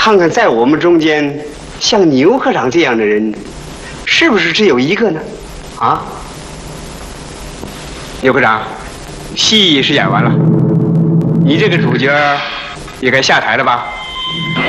看看在我们中间，像牛科长这样的人，是不是只有一个呢？啊？牛科长，戏是演完了，你这个主角也该下台了吧？